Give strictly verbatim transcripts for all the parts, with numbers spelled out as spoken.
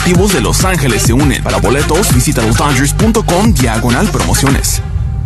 Activos de Los Ángeles se unen. Para boletos, visita losdodgers.com diagonal promociones.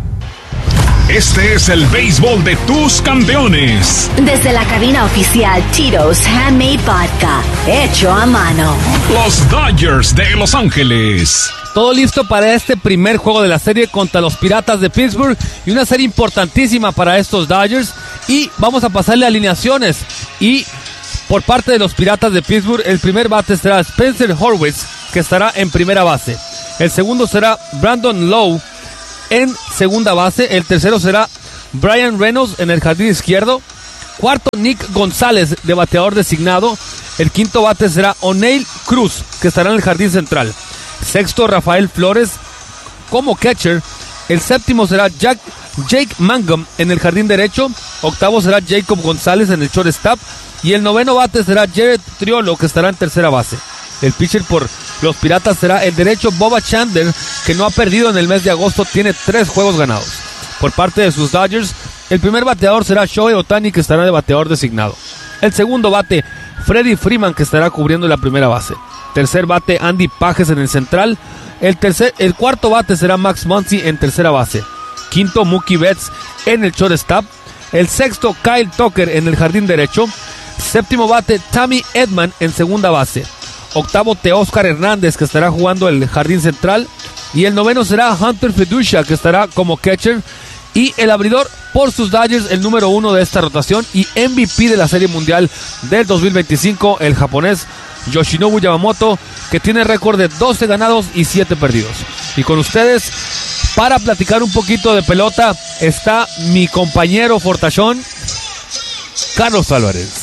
Este es el béisbol de tus campeones. Desde la cabina oficial Tito's Handmade Vodka, hecho a mano. Los Dodgers de Los Ángeles. Todo listo para este primer juego de la serie contra los Piratas de Pittsburgh y una serie importantísima para estos Dodgers. Y vamos a pasarle alineaciones. Y por parte de los Piratas de Pittsburgh, el primer bate será Spencer Horwitz, que estará en primera base. El segundo será Brandon Lowe en segunda base. El tercero será Brian Reynolds en el jardín izquierdo. Cuarto, Nick González de bateador designado. El quinto bate será O'Neil Cruz, que estará en el jardín central. Sexto, Rafael Flores como catcher. El séptimo será Jack, Jake Mangum en el jardín derecho. Octavo será Jacob González en el shortstop. Y el noveno bate será Jared Triolo, que estará en tercera base. El pitcher por los Piratas será el derecho Boba Chandler, que no ha perdido en el mes de agosto, tiene tres juegos ganados. Por parte de sus Dodgers, el primer bateador será Shohei Ohtani, que estará de bateador designado. El segundo bate, Freddie Freeman, que estará cubriendo la primera base. Tercer bate, Andy Pages en el central. El, tercer, el cuarto bate será Max Muncy en tercera base. Quinto, Mookie Betts en el shortstop. El sexto, Kyle Tucker en el jardín derecho. Séptimo bate, Tommy Edman en segunda base. Octavo, Teóscar Hernández, que estará jugando el jardín central. Y el noveno será Hunter Feducia, que estará como catcher. Y el abridor por sus Dodgers, el número uno de esta rotación y M V P de la Serie Mundial del dos mil veinticinco, el japonés Yoshinobu Yamamoto, que tiene récord de doce ganados y siete perdidos. Y con ustedes, para platicar un poquito de pelota, está mi compañero fortachón, Carlos Álvarez.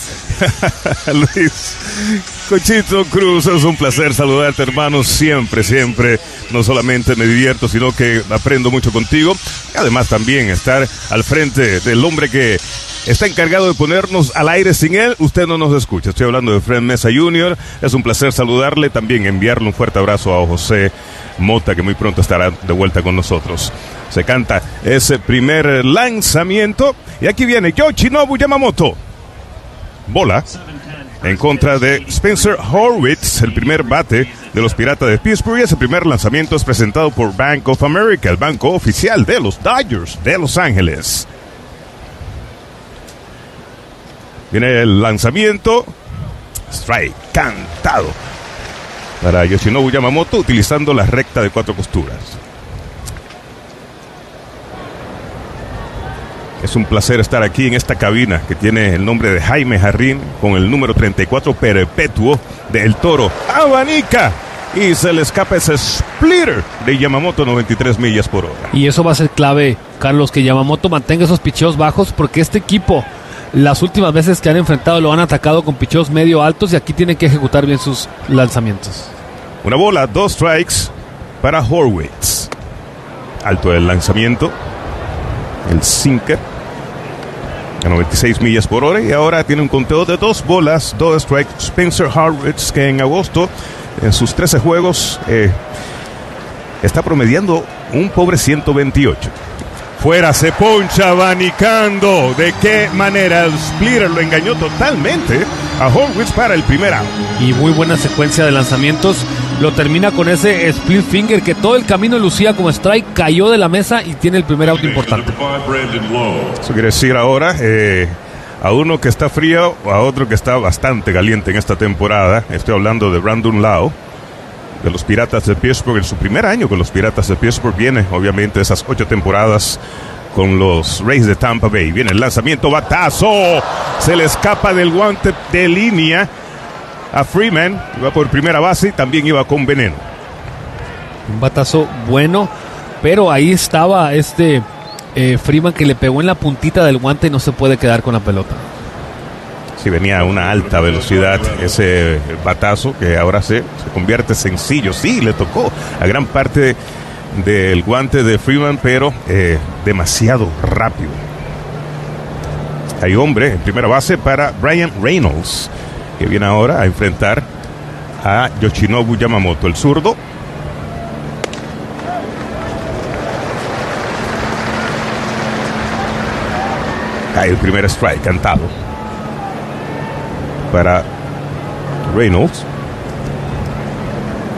Luis Cochito Cruz, es un placer saludarte, hermano, siempre, siempre. No solamente me divierto, sino que aprendo mucho contigo. Y además también estar al frente del hombre que está encargado de ponernos al aire. Sin él, usted no nos escucha. Estoy hablando de Fred Mesa junior Es un placer saludarle, también enviarle un fuerte abrazo a José Mota, que muy pronto estará de vuelta con nosotros. Se canta ese primer lanzamiento. Y aquí viene Yoshinobu Yamamoto. Bola en contra de Spencer Horwitz, el primer bate de los Piratas de Pittsburgh. Ese primer lanzamiento es presentado por Bank of America, el banco oficial de los Dodgers de Los Ángeles. Viene el lanzamiento. Strike cantado para Yoshinobu Yamamoto, utilizando la recta de cuatro costuras. Es un placer estar aquí en esta cabina que tiene el nombre de Jaime Jarrín, con el número treinta y cuatro perpetuo del Toro. Abanica y se le escapa ese splitter de Yamamoto, noventa y tres millas por hora. Y eso va a ser clave, Carlos, que Yamamoto mantenga esos picheos bajos, porque este equipo, las últimas veces que han enfrentado, lo han atacado con picheos medio altos y aquí tiene que ejecutar bien sus lanzamientos. Una bola, dos strikes para Horwitz. Alto el lanzamiento, el sinker a noventa y seis millas por hora, y ahora tiene un conteo de dos bolas, dos strikes. Spencer Horwitz, que en agosto, en sus trece juegos, eh, está promediando un pobre ciento veintiocho. Fuera, se poncha abanicando. ¿De qué manera? El splitter lo engañó totalmente a Horwitz para el primer out. Y muy buena secuencia de lanzamientos. Lo termina con ese split finger que todo el camino lucía como strike, cayó de la mesa y tiene el primer out importante. Eso quiere decir ahora eh, a uno que está frío o a otro que está bastante caliente en esta temporada. Estoy hablando de Brandon Lowe, de los Piratas de Pittsburgh. En su primer año con los Piratas de Pittsburgh, viene obviamente de esas ocho temporadas con los Rays de Tampa Bay. Viene el lanzamiento, batazo, se le escapa del guante de línea a Freeman. Iba por primera base y también iba con veneno. Un batazo bueno, pero ahí estaba este eh, Freeman, que le pegó en la puntita del guante y no se puede quedar con la pelota. Sí, venía a una alta velocidad ese batazo, que ahora se, se convierte sencillo. Sí, le tocó a gran parte del guante de Freeman, pero eh, demasiado rápido. Hay hombre en primera base para Brian Reynolds, que viene ahora a enfrentar a Yoshinobu Yamamoto, el zurdo. Hay el primer strike cantado para Reynolds.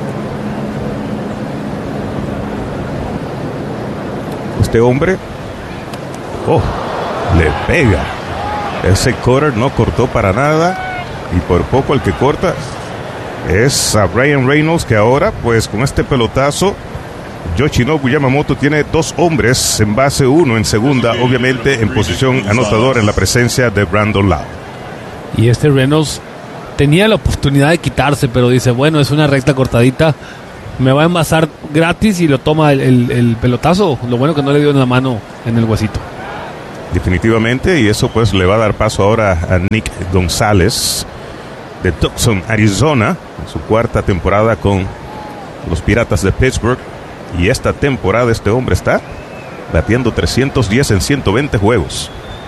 Este hombre, oh, le pega. Ese cutter no cortó para nada y por poco el que corta es a Bryan Reynolds, que ahora pues con este pelotazo Yoshinobu Yamamoto tiene dos hombres en base, uno en segunda, obviamente en posición anotadora en la presencia de Brandon Lowe. Y este Reynolds tenía la oportunidad de quitarse, pero dice, bueno, es una recta cortadita, me va a envasar gratis y lo toma el, el, el pelotazo. Lo bueno que no le dio en la mano en el huesito. Definitivamente, y eso pues le va a dar paso ahora a Nick González de Tucson, Arizona, en su cuarta temporada con los Piratas de Pittsburgh. Y esta temporada este hombre está batiendo trescientos diez en ciento veinte juegos.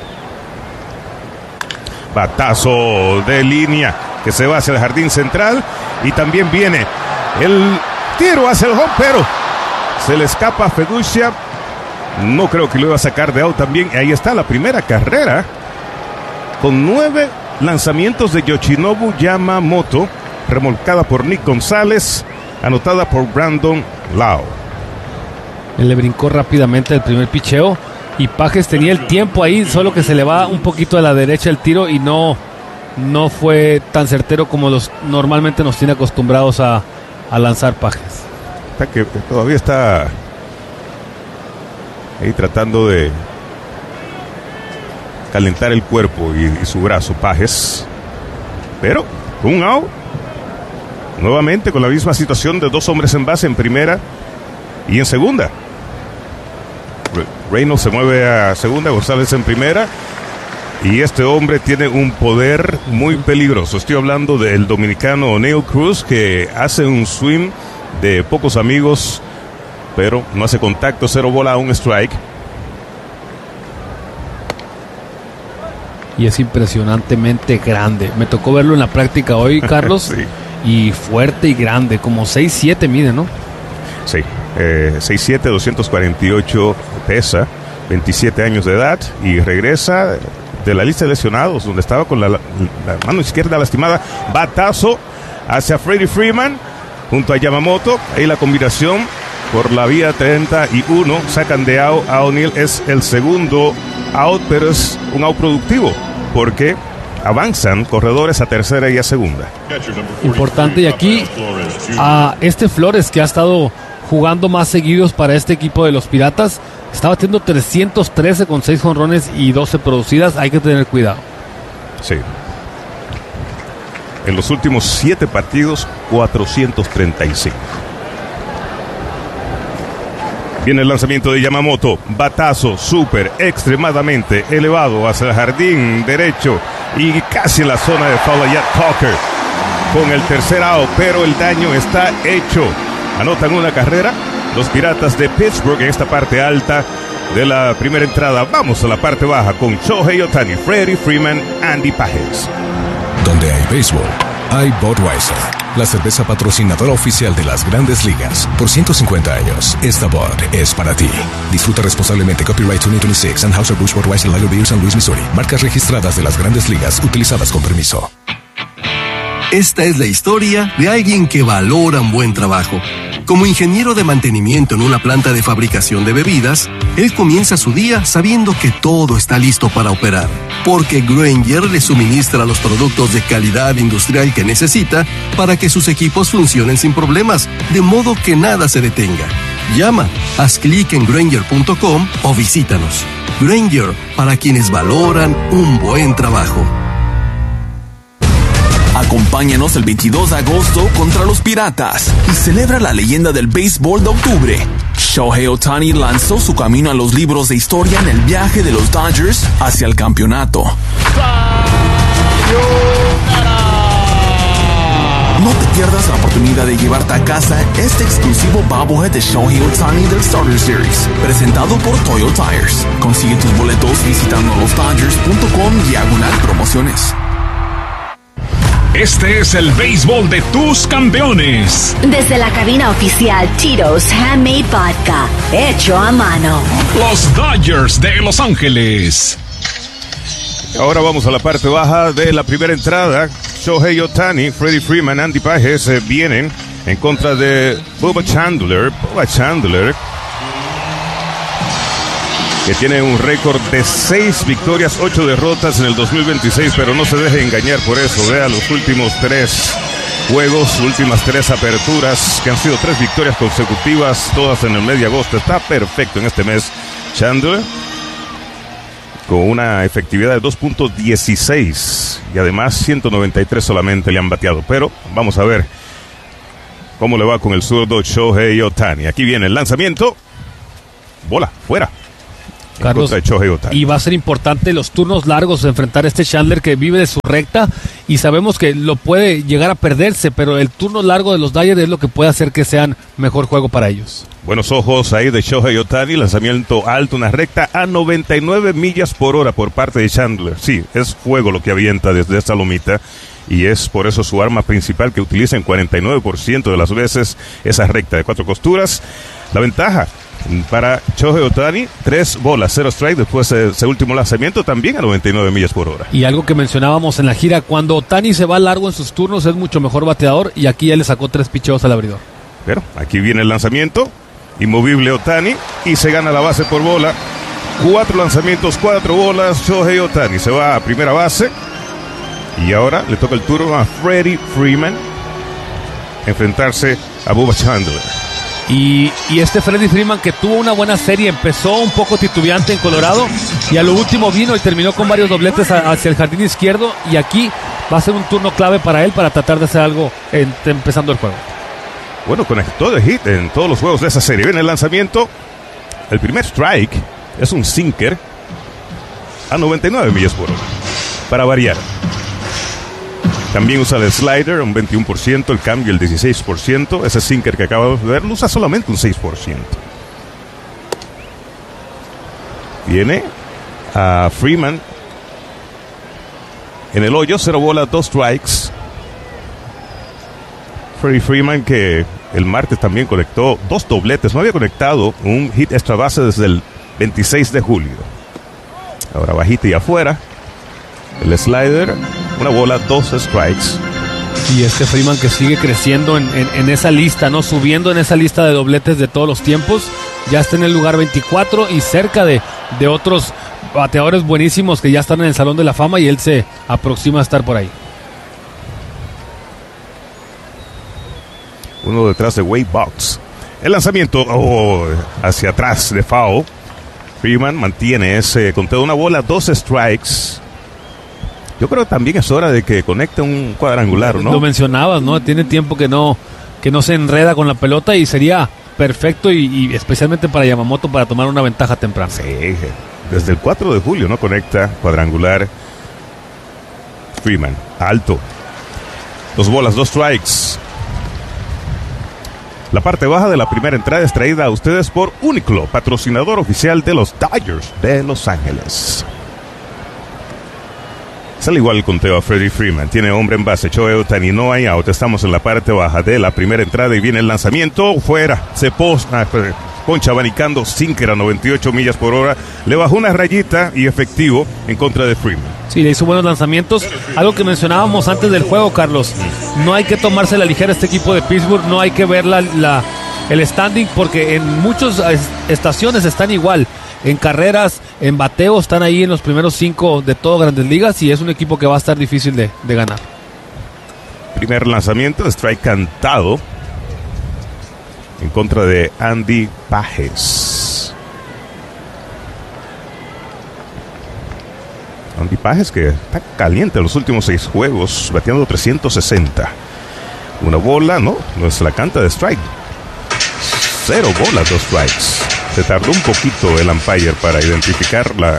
Batazo de línea que se va hacia el jardín central. Y también viene el tiro hacia el home, pero se le escapa a Feducia. No creo que lo iba a sacar de out también. Ahí está la primera carrera con nueve lanzamientos de Yoshinobu Yamamoto, remolcada por Nick González, anotada por Brandon Lowe. Él le brincó rápidamente el primer picheo y Pages tenía el tiempo ahí, solo que se le va un poquito a la derecha el tiro y no, no fue tan certero como los normalmente nos tiene acostumbrados a, a lanzar Pages. Está que todavía está ahí tratando de calentar el cuerpo y, y su brazo Pages, pero un out, nuevamente con la misma situación de dos hombres en base en primera y en segunda. Reynolds se mueve a segunda, González en primera, y este hombre tiene un poder muy peligroso. Estoy hablando del dominicano Oneil Cruz, que hace un swing de pocos amigos, pero no hace contacto, cero bola, un strike. Y es impresionantemente grande. Me tocó verlo en la práctica hoy, Carlos. Sí. Y fuerte y grande, como seis siete mide, ¿no? Sí, eh, seis siete, doscientos cuarenta y ocho pesa, veintisiete años de edad, y regresa de la lista de lesionados, donde estaba con la, la, la mano izquierda lastimada. Batazo hacia Freddie Freeman junto a Yamamoto. Ahí la combinación por la vía treinta y uno, sacan de out a O'Neill. Es el segundo out, pero es un out productivo porque avanzan corredores a tercera y a segunda. Importante, y aquí a este Flores, que ha estado jugando más seguidos para este equipo de los Piratas, está batiendo trescientos trece con seis jonrones y doce producidas. Hay que tener cuidado. Sí. En los últimos siete partidos, cuatrocientos treinta y cinco. Viene el lanzamiento de Yamamoto. Batazo súper, extremadamente elevado hacia el jardín derecho y casi en la zona de foul allá Tucker con el tercer out, pero el daño está hecho. Anotan una carrera los Piratas de Pittsburgh en esta parte alta de la primera entrada. Vamos a la parte baja con Shohei Ohtani, Freddie Freeman, Andy Pages. Donde hay béisbol, hay Budweiser, la cerveza patrocinadora oficial de las Grandes Ligas. Por ciento cincuenta años, esta Bud es para ti. Disfruta responsablemente. Copyright dos mil veintiséis, Anheuser-Busch Budweiser Lager Beer, San Luis, Missouri. Marcas registradas de las Grandes Ligas, utilizadas con permiso. Esta es la historia de alguien que valora un buen trabajo. Como ingeniero de mantenimiento en una planta de fabricación de bebidas, él comienza su día sabiendo que todo está listo para operar, porque Grainger le suministra los productos de calidad industrial que necesita para que sus equipos funcionen sin problemas, de modo que nada se detenga. Llama, haz clic en Grainger punto com o visítanos. Grainger, para quienes valoran un buen trabajo. Acompáñanos el veintidós de agosto contra los Piratas y celebra la leyenda del béisbol de octubre. Shohei Ohtani lanzó su camino a los libros de historia en el viaje de los Dodgers hacia el campeonato. No te pierdas la oportunidad de llevarte a casa este exclusivo bobblehead de Shohei Ohtani del Starter Series, presentado por Toyo Tires. Consigue tus boletos visitando los dodgers punto com diagonal promociones. Este es el béisbol de tus campeones. Desde la cabina oficial Tito's Handmade Vodka, hecho a mano. Los Dodgers de Los Ángeles. Ahora vamos a la parte baja de la primera entrada. Shohei Ohtani, Freddie Freeman, Andy Pages eh, vienen en contra de Bubba Chandler. Bubba Chandler que tiene un récord de seis victorias, ocho derrotas en el dos mil veintiséis, pero no se deje engañar por eso. Vea los últimos tres juegos, últimas tres aperturas, que han sido tres victorias consecutivas, todas en el mes de agosto. Está perfecto en este mes Chandler, con una efectividad de dos punto dieciséis y además ciento noventa y tres solamente le han bateado. Pero vamos a ver cómo le va con el zurdo Shohei Ohtani. Aquí viene el lanzamiento, bola, fuera. Carlos, y va a ser importante los turnos largos de enfrentar a este Chandler que vive de su recta y sabemos que lo puede llegar a perderse, pero el turno largo de los Dodgers es lo que puede hacer que sean mejor juego para ellos. Buenos ojos ahí de Shohei Ohtani, lanzamiento alto, una recta a noventa y nueve millas por hora por parte de Chandler. Sí, es fuego lo que avienta desde esta lomita y es por eso su arma principal, que utiliza en cuarenta y nueve por ciento de las veces esa recta de cuatro costuras. La ventaja para Shohei Ohtani, tres bolas, cero strike después de ese último lanzamiento, también a noventa y nueve millas por hora. Y algo que mencionábamos en la gira, cuando Ohtani se va largo en sus turnos es mucho mejor bateador, y aquí ya le sacó tres picheos al abridor. Pero aquí viene el lanzamiento, inmovible Ohtani, y se gana la base por bola. Cuatro lanzamientos, cuatro bolas, Shohei Ohtani se va a primera base, y ahora le toca el turno a Freddie Freeman enfrentarse a Bubba Chandler. Y, y este Freddie Freeman, que tuvo una buena serie, empezó un poco titubeante en Colorado y a lo último vino y terminó con varios dobletes a, hacia el jardín izquierdo, y aquí va a ser un turno clave para él para tratar de hacer algo en, empezando el juego. Bueno, conectó de hit en todos los juegos de esa serie. Viene el lanzamiento, el primer strike es un sinker a noventa y nueve millas por hora, para variar. También usa el slider, un veintiuno por ciento, el cambio el dieciséis por ciento. Ese sinker que acabamos de ver lo usa solamente un seis por ciento. Viene a Freeman en el hoyo, cero bolas, dos strikes. Freddie Freeman, que el martes también conectó dos dobletes, no había conectado un hit extra base desde el veintiséis de julio. Ahora bajita y afuera. El slider, una bola, dos strikes. Y este Freeman que sigue creciendo en, en, en esa lista, ¿no? Subiendo en esa lista de dobletes de todos los tiempos. Ya está en el lugar veinticuatro y cerca de, de otros bateadores buenísimos que ya están en el Salón de la Fama, y él se aproxima a estar por ahí. Uno detrás de Wade Boggs. El lanzamiento oh, hacia atrás de foul. Freeman mantiene ese conteo de una bola, dos strikes. Yo creo que también es hora de que conecte un cuadrangular, ¿no? Lo mencionabas, ¿no? Tiene tiempo que no, que no se enreda con la pelota y sería perfecto y, y especialmente para Yamamoto para tomar una ventaja temprana. Sí, desde el cuatro de julio no conecta cuadrangular Freeman. Alto. Dos bolas, dos strikes. La parte baja de la primera entrada es traída a ustedes por Uniqlo, patrocinador oficial de los Dodgers de Los Ángeles. Sale igual el conteo a Freddie Freeman. Tiene hombre en base, Shohei Ohtani, no hay out. Estamos en la parte baja de la primera entrada y viene el lanzamiento. Fuera, se posa, poncha abanicando, sinker a noventa y ocho millas por hora. Le bajó una rayita y efectivo en contra de Freeman. Sí, le hizo buenos lanzamientos. Algo que mencionábamos antes del juego, Carlos. No hay que tomarse la ligera este equipo de Pittsburgh. No hay que ver la, la, el standing, porque en muchas estaciones están igual. En carreras, en bateo, están ahí en los primeros cinco de todo Grandes Ligas, y es un equipo que va a estar difícil de, de ganar. Primer lanzamiento, strike cantado en contra de Andy Pages. Andy Pages, que está caliente en los últimos seis juegos, bateando trescientos sesenta. Una bola, no, no es la canta de strike. Cero bolas, dos strikes. Se tardó un poquito el umpire para identificar la,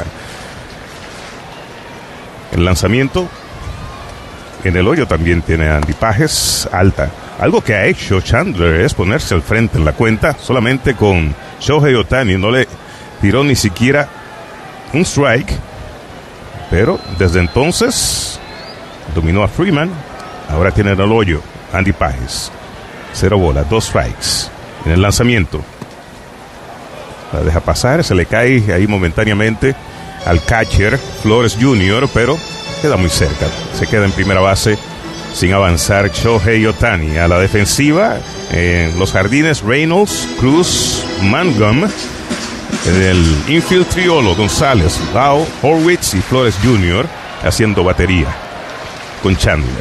el lanzamiento. En el hoyo también tiene Andy Pages, alta. Algo que ha hecho Chandler es ponerse al frente en la cuenta, solamente con Shohei Ohtani. No le tiró ni siquiera un strike, pero desde entonces dominó a Freeman. Ahora tiene en el hoyo Andy Pages. Cero bolas, dos strikes. En el lanzamiento la deja pasar, se le cae ahí momentáneamente al catcher Flores junior, pero queda muy cerca. Se queda en primera base sin avanzar Shohei Ohtani. A la defensiva, en los jardines, Reynolds, Cruz, Mangum, En el infield triolo, González, Lau, Horwitz y Flores junior haciendo batería con Chandler.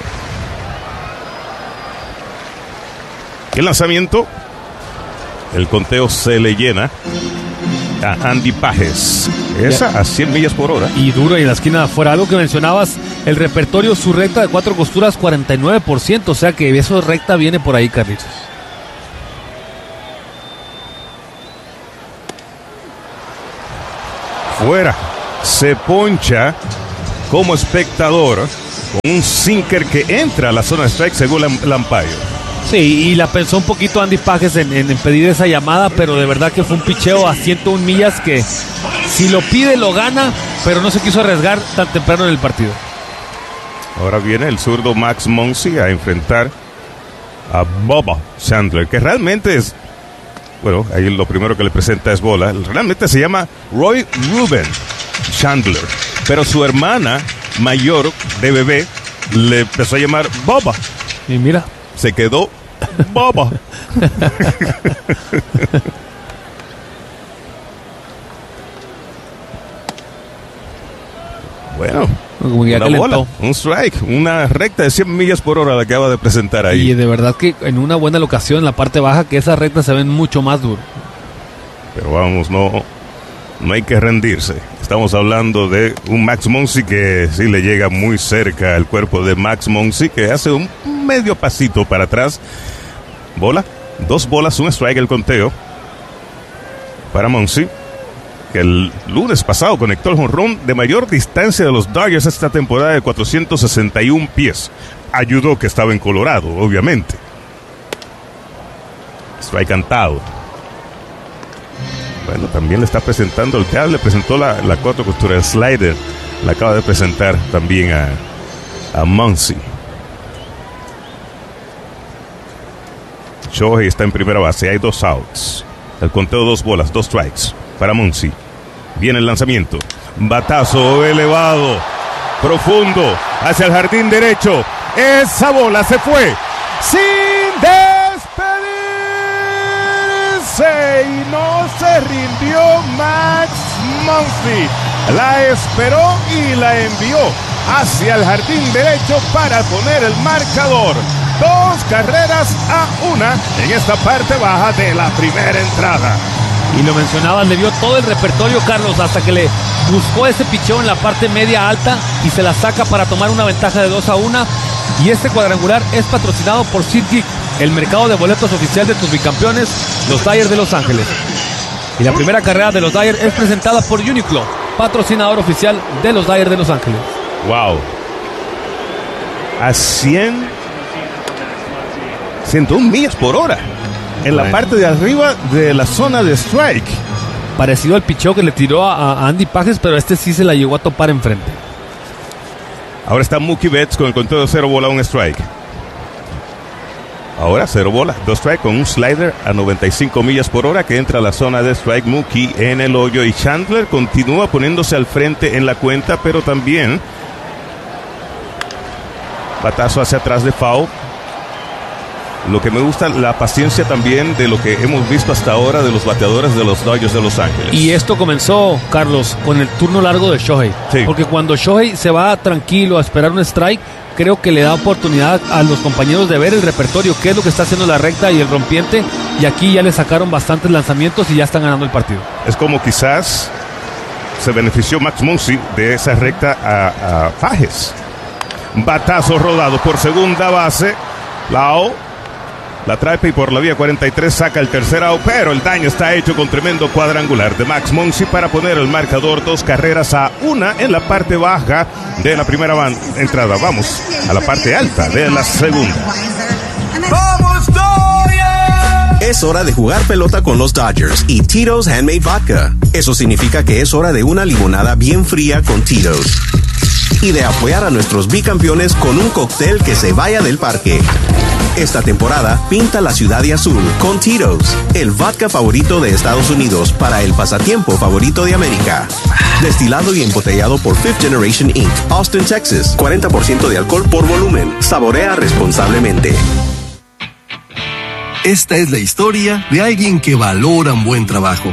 El lanzamiento, el conteo se le llena a Andy Pages. Esa a cien millas por hora. Y duro y en la esquina de afuera. Algo que mencionabas, el repertorio, su recta de cuatro costuras, cuarenta y nueve por ciento. O sea que eso recta viene por ahí, Carlitos. Fuera. Se poncha como espectador con un sinker que entra a la zona de strike según el umpire. Sí, y la pensó un poquito Andy Pages en, en, en pedir esa llamada, pero de verdad que fue un picheo a ciento una millas que si lo pide lo gana, pero no se quiso arriesgar tan temprano en el partido. Ahora viene el zurdo Max Muncy a enfrentar a Bubba Chandler, que realmente es, bueno, ahí lo primero que le presenta es bola. Realmente se llama Roy Ruben Chandler, pero su hermana mayor de bebé le empezó a llamar Bubba. Y mira, se quedó Bubba. Bueno, una bola, un strike, una recta de cien millas por hora la acaba de presentar ahí. Y de verdad que en una buena locación en la parte baja, que esas rectas se ven mucho más duras. Pero vamos, no, no hay que rendirse. Estamos hablando de un Max Muncy que sí le llega muy cerca al cuerpo de Max Muncy, que hace un medio pasito para atrás. Bola, dos bolas, un strike el conteo para Muncy, que el lunes pasado conectó el jonrón de mayor distancia de los Dodgers esta temporada de cuatrocientos sesenta y un pies. Ayudó que estaba en Colorado, obviamente. Strike cantado. Bueno, también le está presentando el que le presentó la, la cuatro costura, el slider. Le acaba de presentar también a, a Muncy. Shohei está en primera base, hay dos outs. El conteo, dos bolas, dos strikes para Muncy. Viene el lanzamiento. Batazo elevado, profundo, hacia el jardín derecho. Esa bola se fue sin despedirse y no se rindió Max Muncy. La esperó y la envió hacia el jardín derecho para poner el marcador. Dos carreras a una en esta parte baja de la primera entrada. Y lo mencionaban, le dio todo el repertorio, Carlos, hasta que le buscó ese picheo en la parte media alta y se la saca para tomar una ventaja de dos a una. Y este cuadrangular es patrocinado por SeatGeek, el mercado de boletos oficial de tus bicampeones, los Dodgers de Los Ángeles. Y la primera carrera de los Dodgers es presentada por Uniqlo, patrocinador oficial de los Dodgers de Los Ángeles. Wow. A cien, ciento una millas por hora. En la parte de arriba de la zona de strike. Parecido al picheo que le tiró a, a Andy Pages, pero este sí se la llegó a topar enfrente. Ahora está Mookie Betts con el conteo de cero bola, un strike. Ahora cero bola, dos strike con un slider a noventa y cinco millas por hora que entra a la zona de strike. Mookie en el hoyo y Chandler continúa poniéndose al frente en la cuenta, pero también batazo hacia atrás de foul. Lo que me gusta, la paciencia también de lo que hemos visto hasta ahora de los bateadores de los Dodgers de Los Ángeles. Y esto comenzó, Carlos, con el turno largo de Shohei. Sí. Porque cuando Shohei se va tranquilo a esperar un strike, creo que le da oportunidad a los compañeros de ver el repertorio, qué es lo que está haciendo la recta y el rompiente. Y aquí ya le sacaron bastantes lanzamientos y ya están ganando el partido. Es como quizás se benefició Max Muncy de esa recta a, a Pages. Batazo rodado por segunda base. Lau la trae y por la vía cuarenta y tres saca el tercer out, pero el daño está hecho con tremendo cuadrangular de Max Muncy para poner el marcador dos carreras a una en la parte baja de la primera van- entrada. Vamos a la parte alta de la segunda. ¡Vamos, Dodgers! Es hora de jugar pelota con los Dodgers y Tito's Handmade Vodka. Eso significa que es hora de una limonada bien fría con Tito's. Y de apoyar a nuestros bicampeones con un cóctel que se vaya del parque. Esta temporada, pinta la ciudad de azul con Tito's, el vodka favorito de Estados Unidos para el pasatiempo favorito de América. Destilado y embotellado por Fifth Generation incorporated, Austin, Texas. cuarenta por ciento de alcohol por volumen. Saborea responsablemente. Esta es la historia de alguien que valora un buen trabajo.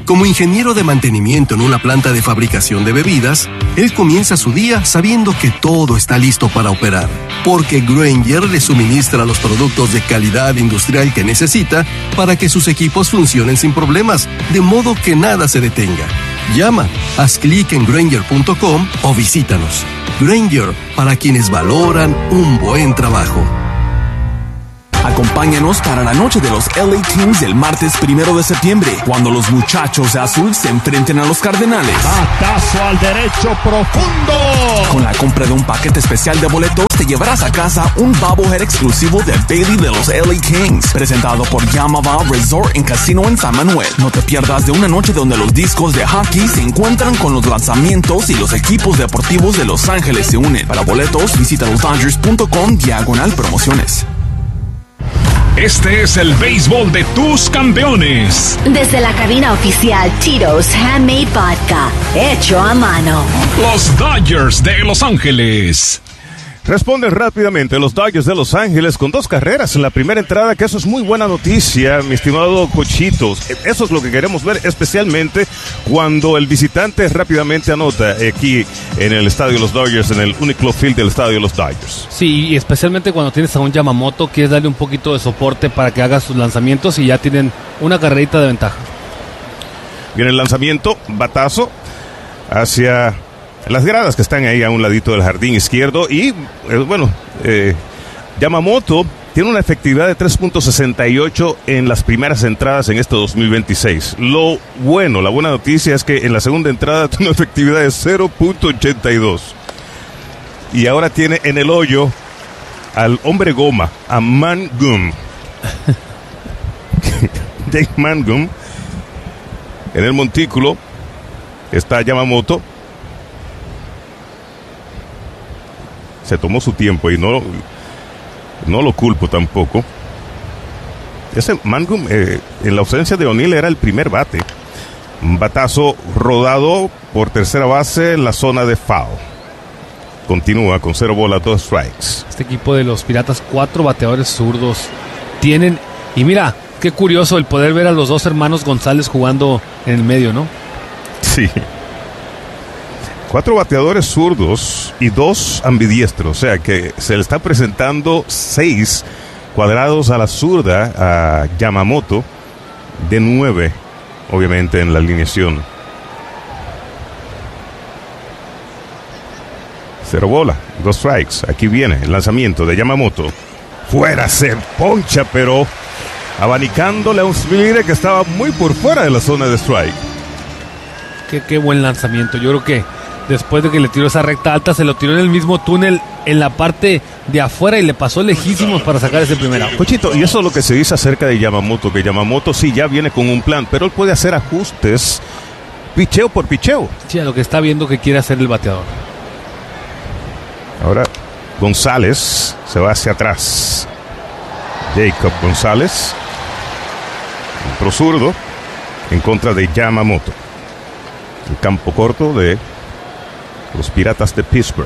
Como ingeniero de mantenimiento en una planta de fabricación de bebidas, él comienza su día sabiendo que todo está listo para operar, porque Grainger le suministra los productos de calidad industrial que necesita para que sus equipos funcionen sin problemas, de modo que nada se detenga. Llama, haz clic en Grainger punto com o visítanos. Grainger, para quienes valoran un buen trabajo. Acompáñanos para la noche de los L A Kings el martes primero de septiembre, cuando los muchachos de azul se enfrenten a los Cardenales. Batazo al derecho profundo. Con la compra de un paquete especial de boletos, te llevarás a casa un bobblehead exclusivo de Bailey de los L A Kings, presentado por Yamava Resort and Casino en San Manuel. No te pierdas de una noche donde los discos de hockey se encuentran con los lanzamientos y los equipos deportivos de Los Ángeles se unen. Para boletos, visita los dodgers punto com diagonal promociones. Este es el béisbol de tus campeones. Desde la cabina oficial Tito's Handmade Vodka, hecho a mano. Los Dodgers de Los Ángeles. Responden rápidamente los Dodgers de Los Ángeles con dos carreras en la primera entrada, que eso es muy buena noticia, mi estimado Cochitos. Eso es lo que queremos ver, especialmente cuando el visitante rápidamente anota aquí en el estadio de los Dodgers, en el Uniqlo Field del estadio de los Dodgers. Sí, y especialmente cuando tienes a un Yamamoto, quieres darle un poquito de soporte para que haga sus lanzamientos y ya tienen una carrerita de ventaja. Viene el lanzamiento, batazo hacia las gradas que están ahí a un ladito del jardín izquierdo. Y eh, bueno, eh, Yamamoto tiene una efectividad de tres punto sesenta y ocho en las primeras entradas en este dos mil veintiséis. Lo bueno, la buena noticia es que en la segunda entrada tiene una efectividad de cero punto ochenta y dos. Y ahora tiene en el hoyo al hombre goma, a Mangum. Dave Mangum. En el montículo está Yamamoto. Se tomó su tiempo y no, no lo culpo tampoco. Ese Mangum, eh, en la ausencia de O'Neill, era el primer bate. Un batazo rodado por tercera base en la zona de foul. Continúa con cero bolas, dos strikes. Este equipo de los Piratas, cuatro bateadores zurdos tienen. Y mira, qué curioso el poder ver a los dos hermanos González jugando en el medio, ¿no? Sí. Cuatro bateadores zurdos y dos ambidiestros, o sea que se le está presentando seis cuadrados a la zurda a Yamamoto, de nueve, obviamente, en la alineación. Cero bola, dos strikes. Aquí viene el lanzamiento de Yamamoto. Fuera, se poncha, pero abanicándole a un Smiley que estaba muy por fuera de la zona de strike. Qué, qué buen lanzamiento. Yo creo que después de que le tiró esa recta alta, se lo tiró en el mismo túnel en la parte de afuera y le pasó lejísimos para sacar ese primer out. Cochito, y eso es lo que se dice acerca de Yamamoto, que Yamamoto sí ya viene con un plan, pero él puede hacer ajustes picheo por picheo. Sí, a lo que está viendo que quiere hacer el bateador. Ahora González se va hacia atrás. Jacob González, pro zurdo, en contra de Yamamoto. El campo corto de los Piratas de Pittsburgh.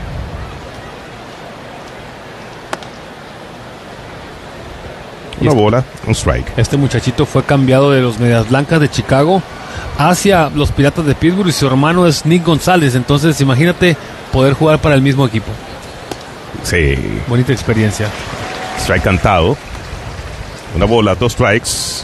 Una este, bola, un strike. Este muchachito fue cambiado de los Medias Blancas de Chicago hacia los Piratas de Pittsburgh y su hermano es Nick González. Entonces imagínate poder jugar para el mismo equipo. Sí. Bonita experiencia. Strike cantado. Una bola, dos strikes.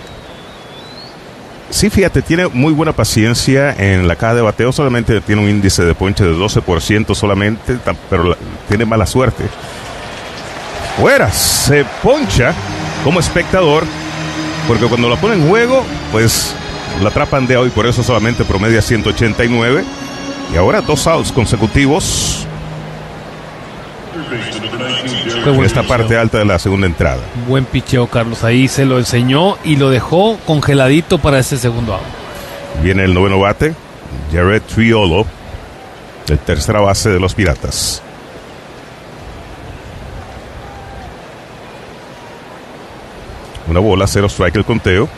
Sí, fíjate, tiene muy buena paciencia en la caja de bateo. Solamente tiene un índice de ponche de doce por ciento solamente, pero la, tiene mala suerte. Fuera, se poncha como espectador, porque cuando la ponen en juego, pues la atrapan de hoy, por eso solamente promedia ciento ochenta y nueve. Y ahora dos outs consecutivos en esta parte alta de la segunda entrada. Buen picheo, Carlos. Ahí se lo enseñó y lo dejó congeladito para ese segundo out. Viene el noveno bate, Jared Triolo, el tercera base de los Piratas. Una bola, cero strike el conteo.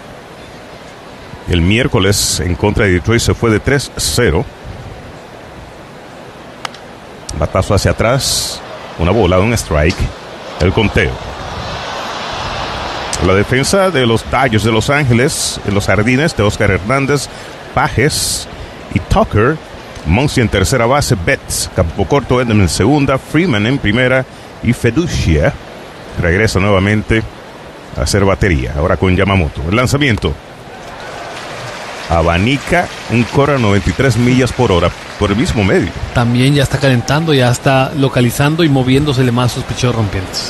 El miércoles en contra de Detroit se fue de tres cero. Batazo hacia atrás. Una bola, un strike. El conteo. La defensa de los Dodgers de Los Ángeles, en los jardines de Oscar Hernández, Pajes y Tucker. Muncy en tercera base, Betts, campo corto, Edem en segunda, Freeman en primera y Feducia regresa nuevamente a hacer batería, ahora con Yamamoto. El lanzamiento. Abanica un Cora noventa y tres millas por hora por el mismo medio. También ya está calentando, ya está localizando y moviéndosele más sus picheos rompientes.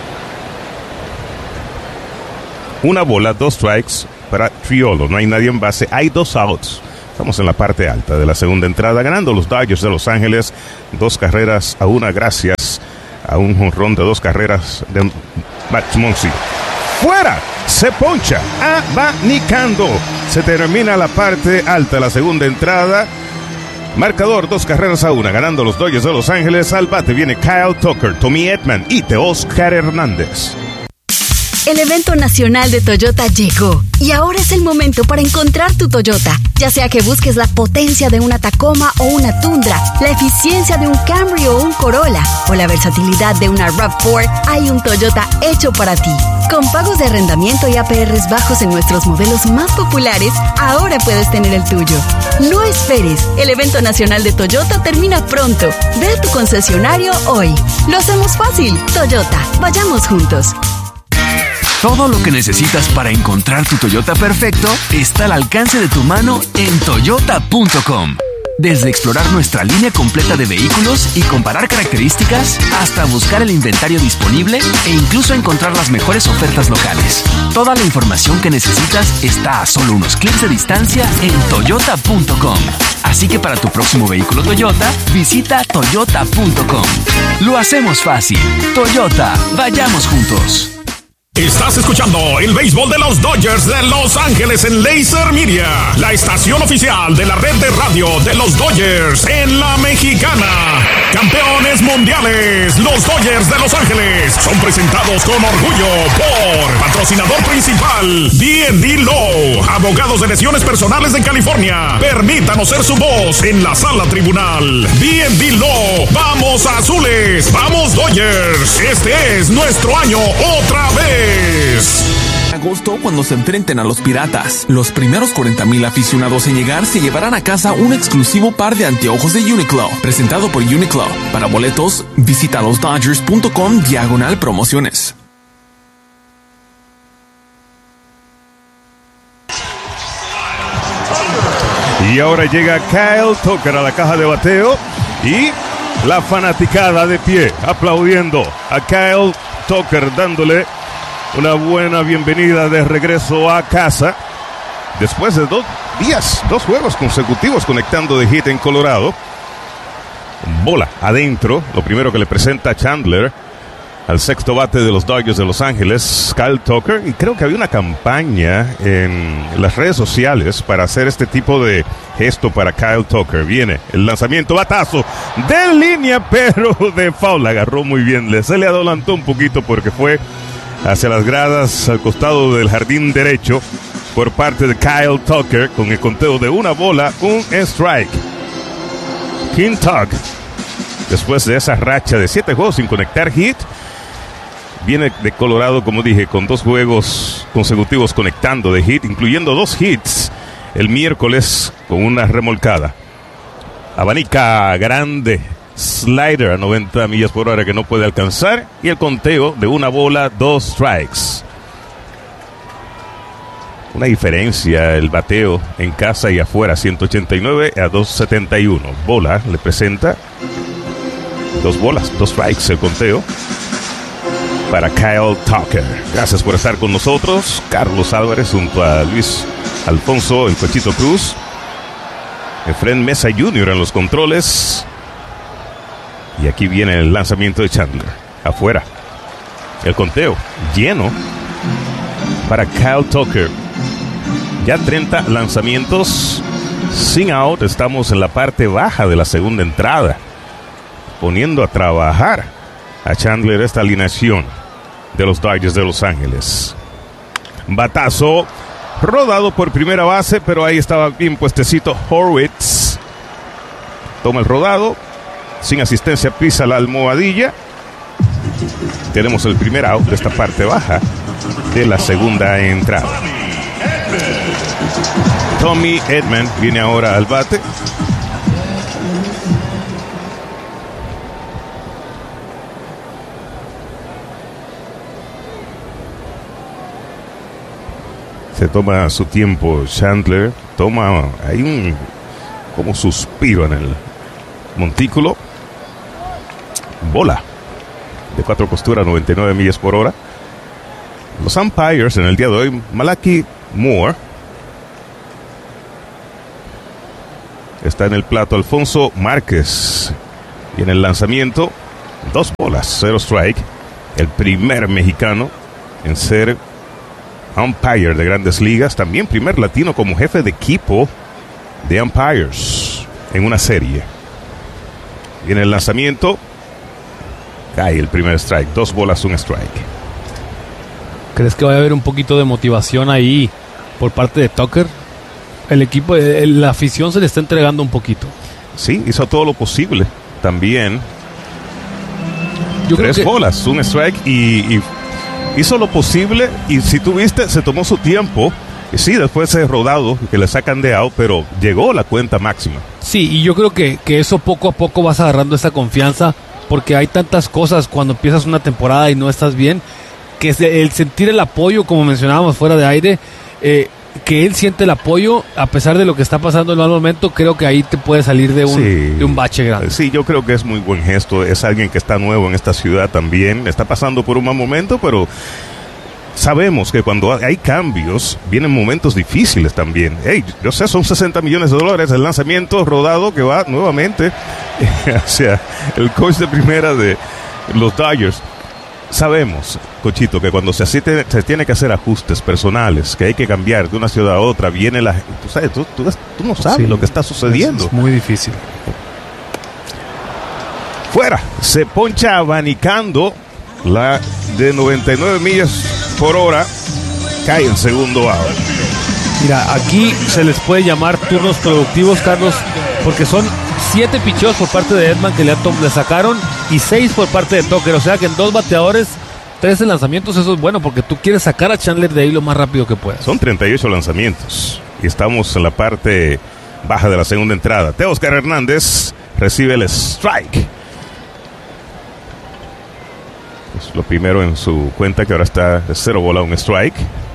Una bola, dos strikes para Triolo. No hay nadie en base, hay dos outs. Estamos en la parte alta de la segunda entrada, ganando los Dodgers de Los Ángeles dos carreras a una gracias a un jonrón de dos carreras de Max Muncy. ¡Fuera! Se poncha, abanicando. Se termina la parte alta de la segunda entrada. Marcador, dos carreras a una, ganando los Dodgers de Los Ángeles. Al bate viene Kyle Tucker, Tommy Edman y Oscar Hernández. El evento nacional de Toyota llegó y ahora es el momento para encontrar tu Toyota. Ya sea que busques la potencia de una Tacoma o una Tundra, la eficiencia de un Camry o un Corolla o la versatilidad de una RAV cuatro, hay un Toyota hecho para ti. Con pagos de arrendamiento y A P Rs bajos en nuestros modelos más populares, ahora puedes tener el tuyo. No esperes, el evento nacional de Toyota termina pronto. Ve a tu concesionario hoy. Lo hacemos fácil. Toyota, vayamos juntos. Todo lo que necesitas para encontrar tu Toyota perfecto está al alcance de tu mano en toyota punto com. Desde explorar nuestra línea completa de vehículos y comparar características, hasta buscar el inventario disponible e incluso encontrar las mejores ofertas locales. Toda la información que necesitas está a solo unos clics de distancia en toyota punto com. Así que para tu próximo vehículo Toyota, visita toyota punto com. Lo hacemos fácil. Toyota, vayamos juntos. Estás escuchando el béisbol de los Dodgers de Los Ángeles en Laser Media, la estación oficial de la red de radio de los Dodgers en la Mexicana. Campeones mundiales, los Dodgers de Los Ángeles son presentados con orgullo por patrocinador principal D and D Law, abogados de lesiones personales de California. Permítanos ser su voz en la sala tribunal. D and D Law, vamos azules, vamos Dodgers. Este es nuestro año otra vez. Agosto, cuando se enfrenten a los Piratas, los primeros cuarenta mil aficionados en llegar se llevarán a casa un exclusivo par de anteojos de Uniqlo, presentado por Uniqlo. Para boletos, visita los dodgers punto com diagonal promociones. Y ahora llega Kyle Tucker a la caja de bateo y la fanaticada de pie aplaudiendo a Kyle Tucker, dándole una buena bienvenida de regreso a casa después de dos días, dos juegos consecutivos conectando de hit en Colorado. Bola adentro, lo primero que le presenta Chandler al sexto bate de los Dodgers de Los Ángeles, Kyle Tucker, y creo que había una campaña en las redes sociales para hacer este tipo de gesto para Kyle Tucker. Viene el lanzamiento, batazo de línea, pero de foul, agarró muy bien, le se le adelantó un poquito porque fue hacia las gradas al costado del jardín derecho por parte de Kyle Tucker con el conteo de una bola, un strike. King Tug, después de esa racha de siete juegos sin conectar hit, viene de Colorado, como dije, con dos juegos consecutivos conectando de hit, incluyendo dos hits el miércoles con una remolcada. Abanica grande, slider a noventa millas por hora que no puede alcanzar, y el conteo de una bola, dos strikes. Una diferencia el bateo en casa y afuera, ciento ochenta y nueve a doscientos setenta y uno. Bola le presenta dos bolas, dos strikes el conteo para Kyle Tucker. Gracias por estar con nosotros. Carlos Álvarez junto a Luis Alfonso, el Cochito Cruz, Efren Mesa junior en los controles. Y aquí viene el lanzamiento de Chandler. Afuera. El conteo lleno para Kyle Tucker. Ya treinta lanzamientos sin out. Estamos en la parte baja de la segunda entrada, poniendo a trabajar a Chandler esta alineación de los Dodgers de Los Ángeles. Batazo rodado por primera base, pero ahí estaba bien puestecito Horwitz. Toma el rodado, sin asistencia pisa la almohadilla. Tenemos el primer out de esta parte baja de la segunda entrada. Tommy Edman viene ahora al bate. Se toma su tiempo Chandler. Toma, hay un como suspiro en el montículo. Bola de cuatro costuras, noventa y nueve millas por hora. Los umpires en el día de hoy, Malaki Moore. Está en el plato Alfonso Márquez. Y en el lanzamiento, dos bolas, cero strike. El primer mexicano en ser umpire de Grandes Ligas. También primer latino como jefe de equipo de umpires en una serie. Y en el lanzamiento, cae el primer strike. Dos bolas, un strike. ¿Crees que va a haber un poquito de motivación ahí por parte de Tucker? El equipo, el, la afición se le está entregando un poquito. Sí, hizo todo lo posible. También Yo tres creo que... bolas, un strike y, y hizo lo posible. Y si tuviste, se tomó su tiempo. Y sí, después es rodado, que le sacan de out, pero llegó la cuenta máxima. Sí, y yo creo que, que eso poco a poco vas agarrando esa confianza, porque hay tantas cosas cuando empiezas una temporada y no estás bien, que el sentir el apoyo, como mencionábamos fuera de aire, eh, que él siente el apoyo a pesar de lo que está pasando en el mal momento, creo que ahí te puede salir de un, sí, de un bache grande. Sí, yo creo que es muy buen gesto. Es alguien que está nuevo en esta ciudad también. Está pasando por un mal momento, pero sabemos que cuando hay cambios, vienen momentos difíciles también. Hey, yo sé, son sesenta millones de dólares el lanzamiento rodado que va nuevamente hacia el coach de primera de los Dodgers. Sabemos, Cochito, que cuando se, así te, se tiene que hacer ajustes personales, que hay que cambiar de una ciudad a otra, viene la... Tú, sabes, tú, tú, tú no sabes sí, lo que está sucediendo. Es muy difícil. Fuera, se poncha abanicando la de noventa y nueve millas por hora, cae en segundo out. Mira, aquí se les puede llamar turnos productivos, Carlos, porque son siete picheos por parte de Edman que le, le sacaron y seis por parte de Tucker. O sea que en dos bateadores, trece lanzamientos, eso es bueno porque tú quieres sacar a Chandler de ahí lo más rápido que puedas. Son treinta y ocho lanzamientos y estamos en la parte baja de la segunda entrada. Teóscar Hernández recibe el strike. Es lo primero en su cuenta, que ahora está de cero bola, un strike.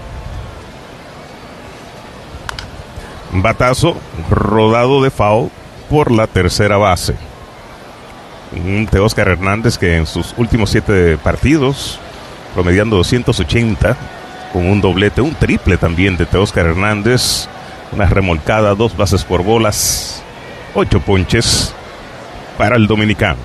Batazo rodado de foul por la tercera base. Un Teóscar Hernández que en sus últimos siete partidos, promediando doscientos ochenta, con un doblete, un triple también de Teóscar Hernández, una remolcada, dos bases por bolas, ocho ponches para el dominicano.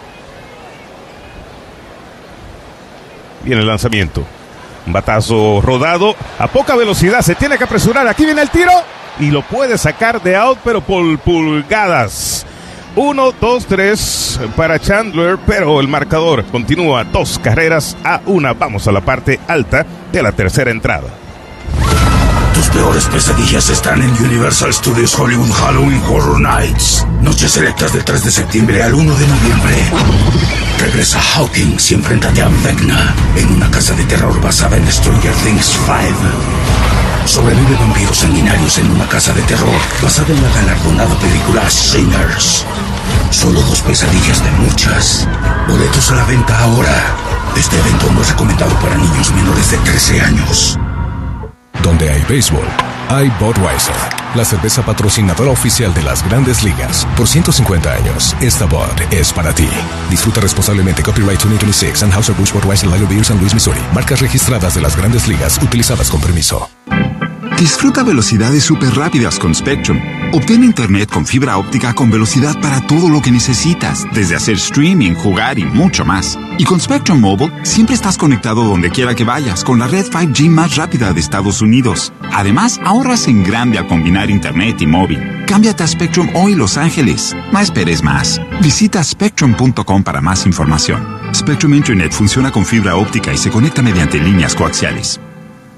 Viene el lanzamiento, un batazo rodado a poca velocidad, se tiene que apresurar, aquí viene el tiro y lo puede sacar de out, pero por pulgadas. Uno, dos, tres para Chandler, pero el marcador continúa dos carreras a una. Vamos a la parte alta de la tercera entrada. Tus peores pesadillas están en Universal Studios Hollywood Halloween Horror Nights. Noches selectas del tres de septiembre al uno de noviembre. Regresa Hawkins y enfréntate a Vecna en una casa de terror basada en Stranger Things cinco. Sobrevive vampiros sanguinarios en una casa de terror basada en la galardonada película Sinners. Solo dos pesadillas de muchas. Boletos a la venta ahora. Este evento no es recomendado para niños menores de trece años. Donde hay béisbol, hay Budweiser, la cerveza patrocinadora oficial de las Grandes Ligas. Por ciento cincuenta años, esta Bud es para ti. Disfruta responsablemente. Copyright dos mil veintiséis, Anheuser-Busch Budweiser Lager Beer, San Luis, Missouri. Marcas registradas de las Grandes Ligas, utilizadas con permiso. Disfruta velocidades súper rápidas con Spectrum. Obtén internet con fibra óptica con velocidad para todo lo que necesitas, desde hacer streaming, jugar y mucho más. Y con Spectrum Mobile, siempre estás conectado donde quiera que vayas, con la red cinco G más rápida de Estados Unidos. Además, ahorras en grande al combinar internet y móvil. Cámbiate a Spectrum hoy, Los Ángeles. No esperes más. Visita spectrum punto com para más información. Spectrum Internet funciona con fibra óptica y se conecta mediante líneas coaxiales.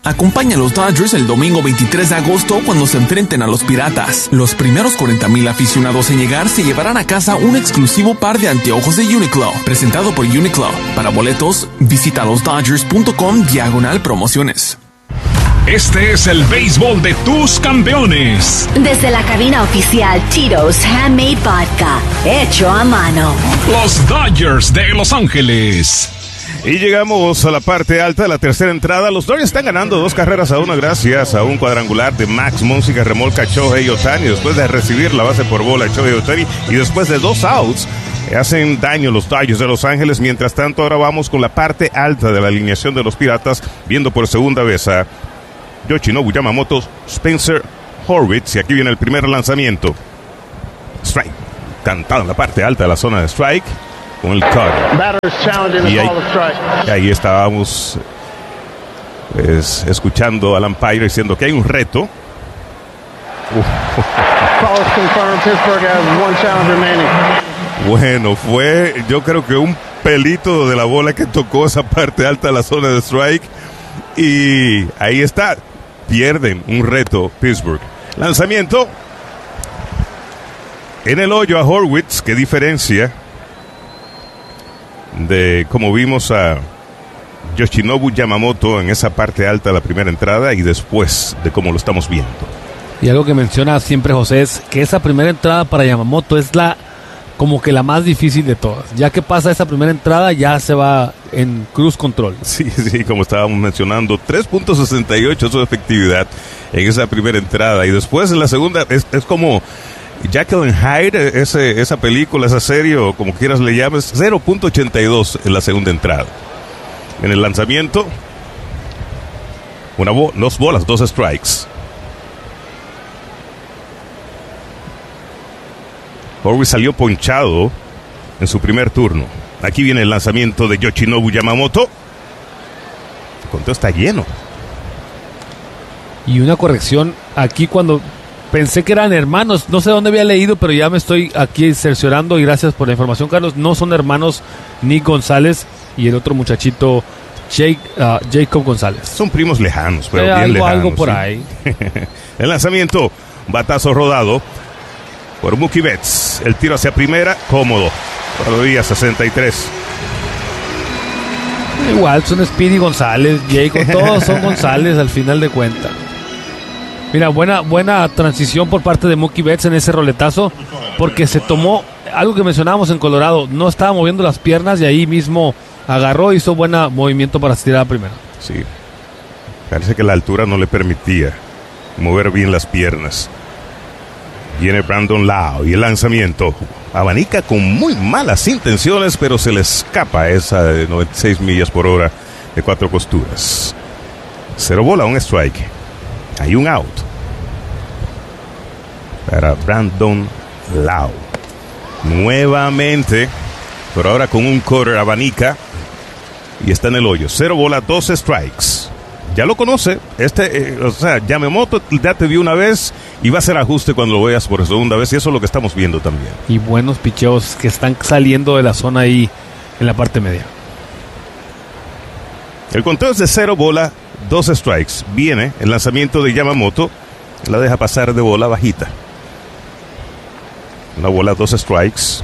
Acompaña a los Dodgers el domingo veintitrés de agosto cuando se enfrenten a los Piratas. Los primeros cuarenta mil aficionados en llegar se llevarán a casa un exclusivo par de anteojos de Uniqlo, presentado por Uniqlo. Para boletos, visita los dodgers punto com diagonal promociones. Este es el béisbol de tus campeones. Desde la cabina oficial Tito's Handmade Vodka, hecho a mano. Los Dodgers de Los Ángeles. Y llegamos a la parte alta de la tercera entrada. Los Dodgers están ganando dos carreras a una gracias a un cuadrangular de Max Muncy que remolca a Shohei Ohtani después de recibir la base por bola a Shohei Ohtani y después de dos outs hacen daño los Dodgers de Los Ángeles. Mientras tanto, ahora vamos con la parte alta de la alineación de los Piratas, viendo por segunda vez a Yoshinobu Yamamoto, Spencer Horwitz, y aquí viene el primer lanzamiento. Strike, cantado en la parte alta de la zona de strike, con el cutter. Y ahí, y ahí estábamos pues, escuchando al umpire diciendo que hay un reto. Bueno, fue yo creo que un pelito de la bola que tocó esa parte alta de la zona de strike. Y ahí está. Pierden un reto Pittsburgh. Lanzamiento en el hoyo a Horwitz. Qué diferencia de como vimos a Yoshinobu Yamamoto en esa parte alta de la primera entrada y después de cómo lo estamos viendo. Y algo que menciona siempre José es que esa primera entrada para Yamamoto es la como que la más difícil de todas. Ya que pasa esa primera entrada, ya se va en cruise control. Sí, sí, como estábamos mencionando, tres punto sesenta y ocho su efectividad en esa primera entrada. Y después en la segunda, es, es como Jekyll and Hyde, ese, esa película, esa serie, o como quieras le llames, cero punto ochenta y dos en la segunda entrada. En el lanzamiento, una bo- dos bolas, dos strikes. Horwitz salió ponchado en su primer turno. Aquí viene el lanzamiento de Yoshinobu Yamamoto. El conteo está lleno. Y una corrección aquí cuando pensé que eran hermanos. No sé dónde había leído, pero ya me estoy aquí cerciorando. Y gracias por la información, Carlos. No son hermanos Nick González y el otro muchachito Jake, uh, Jacob González. Son primos lejanos, pero eh, bien algo, lejanos. Algo por ¿sí? ahí. El lanzamiento, batazo rodado por Mookie Betts. El tiro hacia primera, cómodo. Todavía sesenta y tres. Igual son Speedy González, Jacob, todos son González al final de cuentas. Mira, buena, buena transición por parte de Mookie Betts en ese roletazo, porque se tomó algo que mencionábamos en Colorado, no estaba moviendo las piernas y ahí mismo agarró, hizo buen movimiento para tirar a primera. Sí, parece que la altura no le permitía mover bien las piernas. Viene Brandon Lau y el lanzamiento. Abanica con muy malas intenciones, pero se le escapa esa de noventa y seis millas por hora de cuatro costuras. Cero bola, un strike. Hay un out para Brandon Lau. Nuevamente, pero ahora con un cutter abanica y está en el hoyo. Cero bola, dos strikes. Ya lo conoce, este, eh, o sea, Yamamoto ya te vio una vez y va a hacer ajuste cuando lo veas por segunda vez, y eso es lo que estamos viendo también. Y buenos picheos que están saliendo de la zona ahí en la parte media. El conteo es de cero bola, dos strikes. Viene el lanzamiento de Yamamoto, la deja pasar de bola bajita. Una bola, dos strikes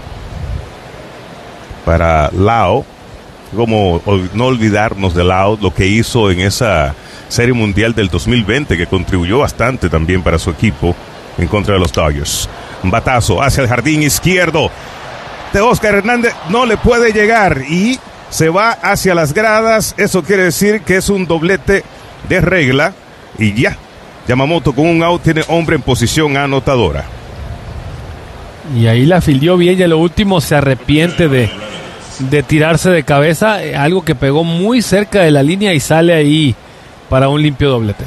para Lau. Como no olvidarnos de Lau, lo que hizo en esa Serie Mundial del dos mil veinte, que contribuyó bastante también para su equipo en contra de los Dodgers. Un batazo hacia el jardín izquierdo. Teóscar Hernández no le puede llegar y se va hacia las gradas. Eso quiere decir que es un doblete de regla y ya. Yamamoto con un out tiene hombre en posición anotadora. Y ahí la fildió bien y a lo último se arrepiente de, de tirarse de cabeza, algo que pegó muy cerca de la línea y sale ahí para un limpio doblete.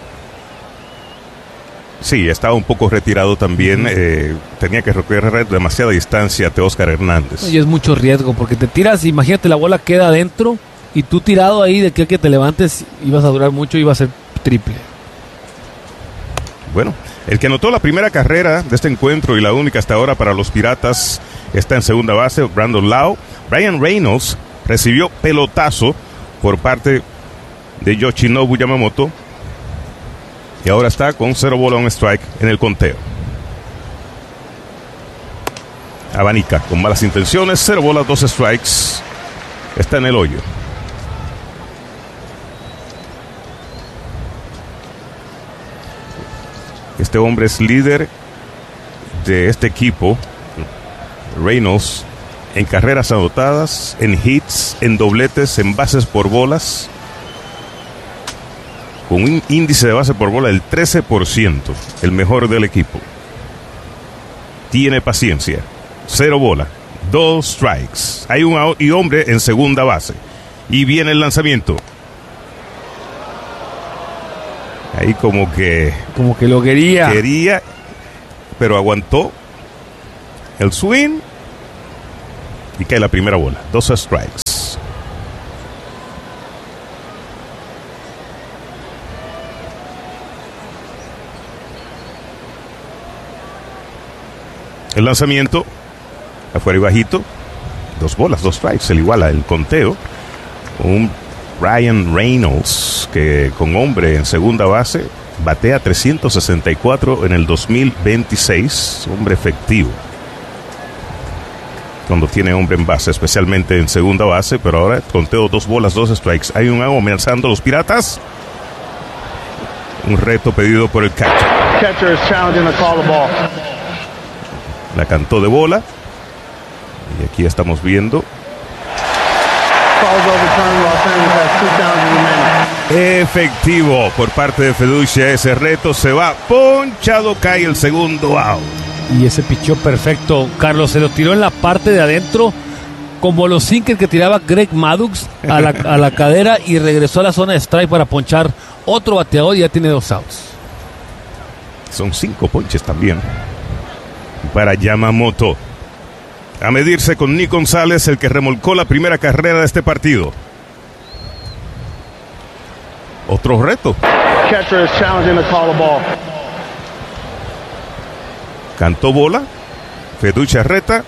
Sí, estaba un poco retirado también, uh-huh. eh, tenía que recorrer demasiada distancia Teóscar Hernández. Y es mucho riesgo porque te tiras, imagínate la bola queda adentro y tú tirado ahí de que, que te levantes ibas a durar mucho y iba a ser triple. Bueno, el que anotó la primera carrera de este encuentro y la única hasta ahora para los Piratas está en segunda base, Brandon Lau. Brian Reynolds recibió pelotazo por parte de Yoshinobu Yamamoto. Y ahora está con cero bola, un strike en el conteo. Abanica con malas intenciones, cero bolas, dos strikes. Está en el hoyo. Este hombre es líder de este equipo, Reynolds, en carreras anotadas, en hits, en dobletes, en bases por bolas, con un índice de base por bola del trece por ciento, el mejor del equipo. Tiene paciencia. Cero bola, dos strikes. Hay un out y hombre en segunda base. Y viene el lanzamiento. Ahí como que... Como que lo quería. Quería, pero aguantó el swing. Y cae la primera bola. Dos strikes. El lanzamiento, afuera y bajito, dos bolas, dos strikes, se le iguala el conteo. Un Ryan Reynolds que con hombre en segunda base batea trescientos sesenta y cuatro en el dos mil veintiséis, hombre efectivo cuando tiene hombre en base, especialmente en segunda base, pero ahora conteo dos bolas, dos strikes. Hay un out amenazando a los Piratas. Un reto pedido por el catcher. Catcher is challenging the call of ball. La cantó de bola. Y aquí estamos viendo. Efectivo por parte de Feducia. Ese reto se va ponchado. Cae el segundo out. Y ese pichó perfecto, Carlos. Se lo tiró en la parte de adentro, como los sinkers que tiraba Greg Maddux a la, a la cadera, y regresó a la zona de strike para ponchar otro bateador y ya tiene dos outs. Son cinco ponches también para Yamamoto. A medirse con Nick González, el que remolcó la primera carrera de este partido. Otro reto. Catcher is challenging the call of ball. Cantó bola. Feducia reta.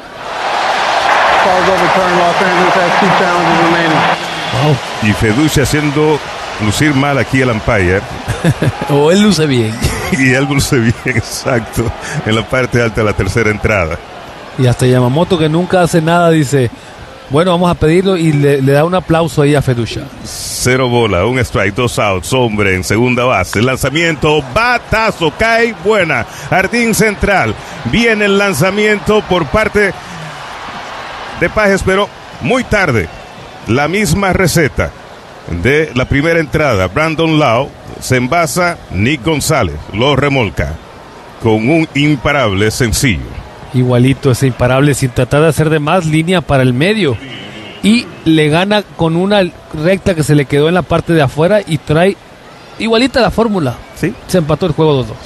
Wow. Y Feducia haciendo lucir mal aquí el umpire. O él luce bien. Y él luce bien, exacto. En la parte alta de la tercera entrada. Y hasta Yamamoto, que nunca hace nada, dice: bueno, vamos a pedirlo, y le, le da un aplauso ahí a Feducia. Cero bola, un strike, dos outs, hombre en segunda base. Lanzamiento, batazo, cae, buena. Jardín central. Viene el lanzamiento por parte de Pajes, pero muy tarde. La misma receta de la primera entrada. Brandon Lau se envasa, Nick González lo remolca con un imparable sencillo. Igualito ese imparable, sin tratar de hacer de más, línea para el medio, y le gana con una recta que se le quedó en la parte de afuera y trae igualita la fórmula. ¿Sí? Se empató el juego dos dos.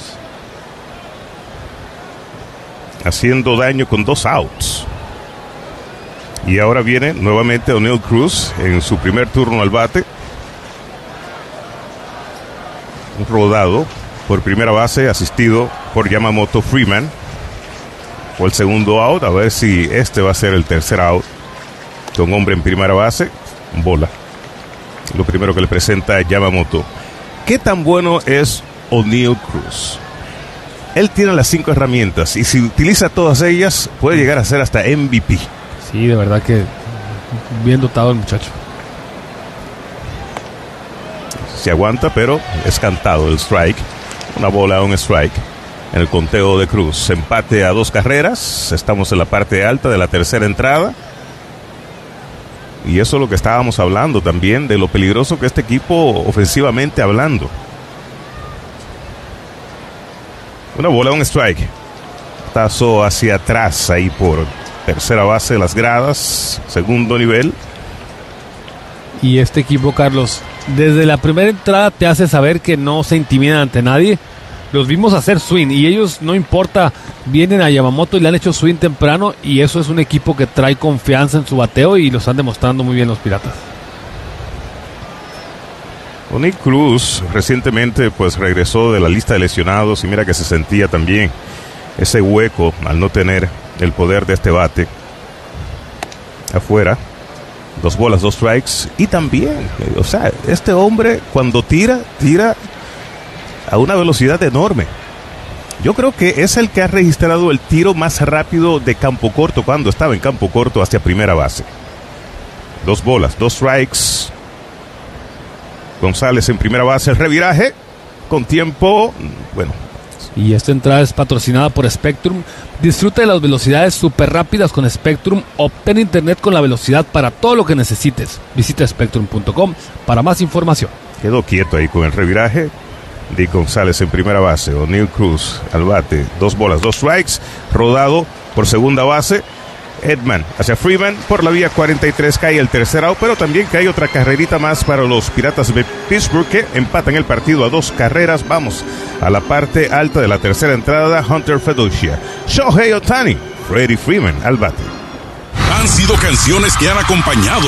Haciendo daño con dos outs. Y ahora viene nuevamente O'Neill Cruz en su primer turno al bate. Un rodado por primera base, asistido por Yamamoto. Freeman o el segundo out, a ver si este va a ser el tercer out. Con hombre en primera base, bola. Lo primero que le presenta Yamamoto. ¿Qué tan bueno es O'Neill Cruz? Él tiene las cinco herramientas, y si utiliza todas ellas, puede llegar a ser hasta M V P. Sí, de verdad que bien dotado el muchacho. Se aguanta, pero es cantado el strike. Una bola, un strike. En el conteo de Cruz, empate a dos carreras. Estamos en la parte alta de la tercera entrada. Y eso es lo que estábamos hablando también, de lo peligroso que este equipo ofensivamente hablando. Una bola, un strike. Tazo hacia atrás ahí por tercera base de las gradas, segundo nivel. Y este equipo, Carlos, desde la primera entrada te hace saber que no se intimidan ante nadie. Los vimos hacer swing, y ellos, no importa, vienen a Yamamoto y le han hecho swing temprano, y eso es un equipo que trae confianza en su bateo, y lo están demostrando muy bien los Piratas. O'Neill Cruz recientemente pues regresó de la lista de lesionados, y mira que se sentía también ese hueco al no tener el poder de este bate. Afuera, Dos bolas, dos strikes. Y también, o sea, este hombre cuando tira, tira a una velocidad enorme. Yo creo que es el que ha registrado el tiro más rápido de campo corto cuando estaba en campo corto hacia primera base. Dos bolas, dos strikes. González en primera base, el reviraje con tiempo, bueno. Y esta entrada es patrocinada por Spectrum. Disfruta de las velocidades súper rápidas con Spectrum. Obtén internet con la velocidad para todo lo que necesites. Visita spectrum punto com para más información. Quedó quieto ahí con el reviraje. Dick González en primera base, O'Neill Cruz al bate, dos bolas, dos strikes, rodado por segunda base, Edman hacia Freeman por la vía cuarenta y tres, cae el tercer out, pero también cae otra carrerita más para los Piratas de Pittsburgh que empatan el partido a dos carreras. Vamos a la parte alta de la tercera entrada, Hunter Fedocia, Shohei Ohtani, Freddie Freeman al bate. Han sido canciones que han acompañado